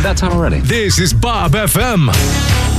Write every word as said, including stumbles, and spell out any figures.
it that time already? This is Bob F M.